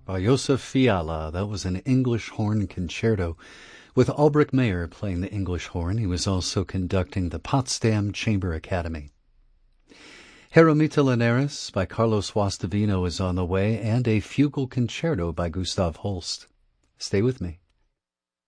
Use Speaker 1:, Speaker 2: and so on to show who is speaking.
Speaker 1: by Josef Fiala. That was an English horn concerto with Albrecht Meyer playing the English horn. He was also conducting the Potsdam Chamber Academy. Jeromita Linares by Carlos Guastavino is on the way, and a fugal concerto by Gustav Holst. Stay with me.